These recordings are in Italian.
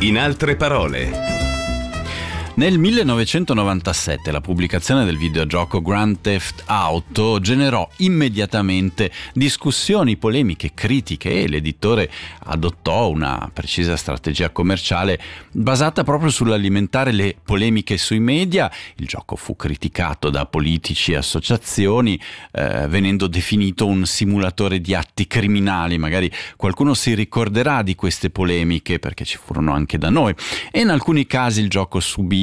In altre parole. Nel 1997 la pubblicazione del videogioco Grand Theft Auto generò immediatamente discussioni, polemiche, critiche e l'editore adottò una precisa strategia commerciale basata proprio sull'alimentare le polemiche sui media. Il gioco fu criticato da politici e associazioni, venendo definito un simulatore di atti criminali. Magari qualcuno si ricorderà di queste polemiche perché ci furono anche da noi, e in alcuni casi il gioco subì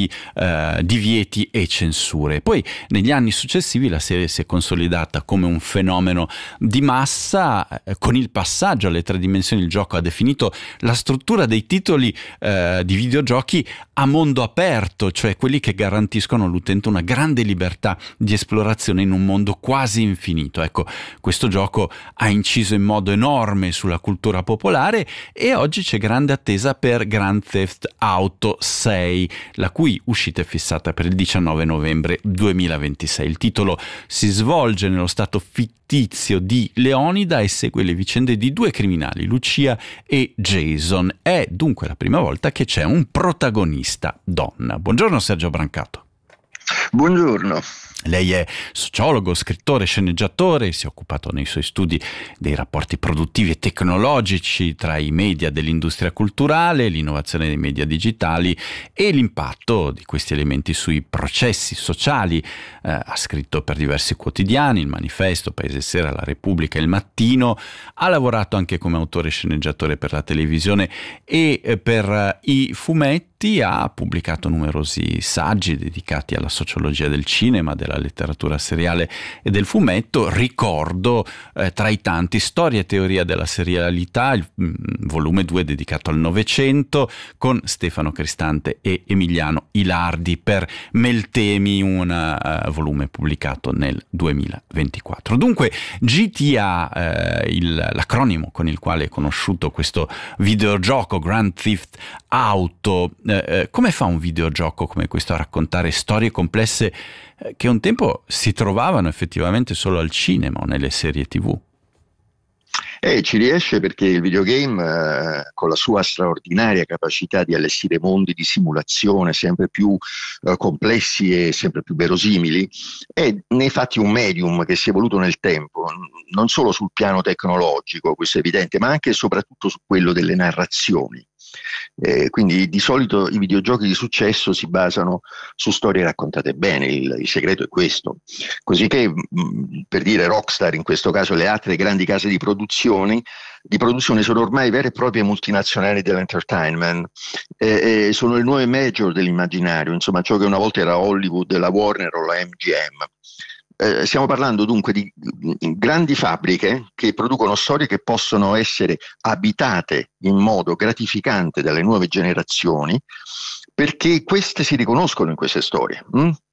divieti e censure. Poi negli anni successivi la serie si è consolidata come un fenomeno di massa. Con il passaggio alle tre dimensioni il gioco ha definito la struttura dei titoli di videogiochi a mondo aperto, cioè quelli che garantiscono all'utente una grande libertà di esplorazione in un mondo quasi infinito. Ecco, questo gioco ha inciso in modo enorme sulla cultura popolare e oggi c'è grande attesa per Grand Theft Auto 6, la cui uscita è fissata per il 19 novembre 2026. Il titolo si svolge nello stato fittizio di Leonida e segue le vicende di due criminali, Lucia e Jason. È dunque la prima volta che c'è un protagonista donna. Buongiorno Sergio Brancato. Buongiorno. Lei è sociologo, scrittore, sceneggiatore, si è occupato nei suoi studi dei rapporti produttivi e tecnologici tra i media dell'industria culturale, l'innovazione dei media digitali e l'impatto di questi elementi sui processi sociali. Ha scritto per diversi quotidiani, il Manifesto, Paese Sera, La Repubblica, Il Mattino. Ha lavorato anche come autore e sceneggiatore per la televisione e per i fumetti. Ha pubblicato numerosi saggi dedicati alla sociologia del cinema, della letteratura seriale e del fumetto. Ricordo tra i tanti Storia e teoria della serialità, il volume 2 dedicato al Novecento, con Stefano Cristante e Emiliano Ilardi, per Meltemi, un volume pubblicato nel 2024. Dunque GTA, l'acronimo con il quale è conosciuto questo videogioco Grand Theft Auto. Come fa un videogioco come questo a raccontare storie complesse che un tempo si trovavano effettivamente solo al cinema o nelle serie TV? Ci riesce perché il videogame, con la sua straordinaria capacità di allestire mondi di simulazione sempre più complessi e sempre più verosimili, è nei fatti un medium che si è evoluto nel tempo, non solo sul piano tecnologico, questo è evidente, ma anche e soprattutto su quello delle narrazioni. Quindi di solito i videogiochi di successo si basano su storie raccontate bene, il segreto è questo. Così che, per dire, Rockstar, in questo caso le altre grandi case di produzione sono ormai vere e proprie multinazionali dell'entertainment, sono le nuove major dell'immaginario, insomma ciò che una volta era Hollywood, la Warner o la MGM. Stiamo parlando dunque di grandi fabbriche che producono storie che possono essere abitate in modo gratificante dalle nuove generazioni, perché queste si riconoscono in queste storie.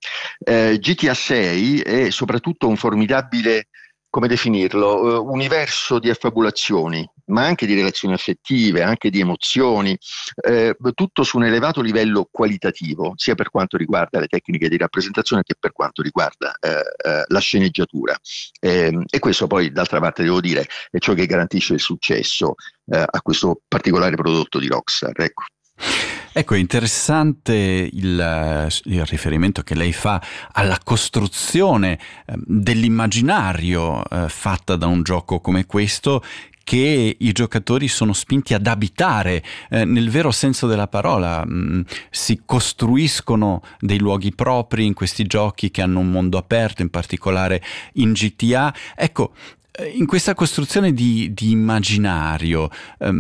GTA 6 è soprattutto un formidabile, come definirlo, universo di affabulazioni, ma anche di relazioni affettive, anche di emozioni, tutto su un elevato livello qualitativo, sia per quanto riguarda le tecniche di rappresentazione che per quanto riguarda la sceneggiatura. E questo poi, d'altra parte, devo dire, è ciò che garantisce il successo a questo particolare prodotto di Rockstar. Ecco, è interessante il riferimento che lei fa alla costruzione dell'immaginario fatta da un gioco come questo, che i giocatori sono spinti ad abitare nel vero senso della parola. Si costruiscono dei luoghi propri in questi giochi che hanno un mondo aperto, in particolare in GTA. Ecco, in questa costruzione di immaginario,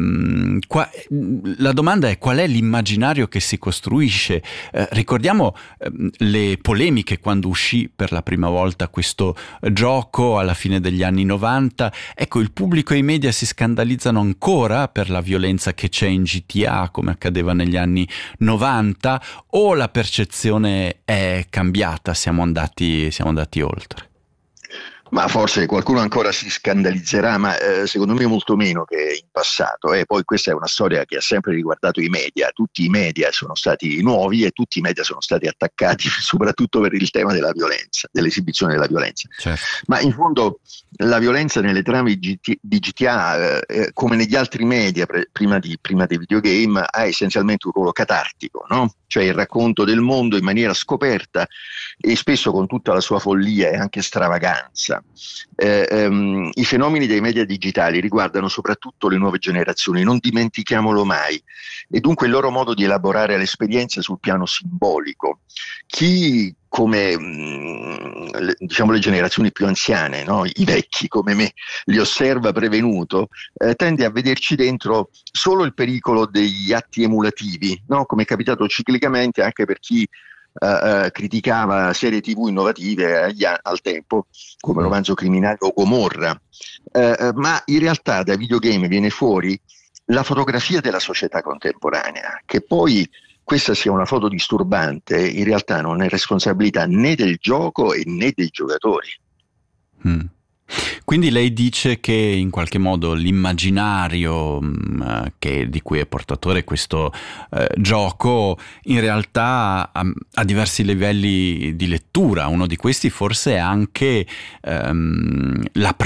la domanda è: qual è l'immaginario che si costruisce? Ricordiamo le polemiche quando uscì per la prima volta questo gioco alla fine degli anni 90. Ecco, il pubblico e i media si scandalizzano ancora per la violenza che c'è in GTA, come accadeva negli anni 90, o la percezione è cambiata, siamo andati oltre? Ma forse qualcuno ancora si scandalizzerà, ma secondo me molto meno che in passato. Poi questa è una storia che ha sempre riguardato i media. Tutti i media sono stati nuovi e tutti i media sono stati attaccati soprattutto per il tema della violenza, dell'esibizione della violenza. Certo. Ma in fondo la violenza nelle trame di GTA, come negli altri media prima dei videogame, ha essenzialmente un ruolo catartico, no? Cioè il racconto del mondo in maniera scoperta e spesso con tutta la sua follia e anche stravaganza. I fenomeni dei media digitali riguardano soprattutto le nuove generazioni, non dimentichiamolo mai, e dunque il loro modo di elaborare l'esperienza sul piano simbolico. Chi come diciamo le generazioni più anziane, no? I vecchi come me, li osserva prevenuto, tende a vederci dentro solo il pericolo degli atti emulativi, no? Come è capitato ciclicamente anche per chi criticava serie TV innovative al tempo, come Romanzo Criminale o Gomorra, ma in realtà dai videogame viene fuori la fotografia della società contemporanea, che poi questa sia una foto disturbante, in realtà non è responsabilità né del gioco e né dei giocatori. Mm. Quindi lei dice che in qualche modo l'immaginario di cui è portatore questo gioco in realtà ha diversi livelli di lettura. Uno di questi forse è anche la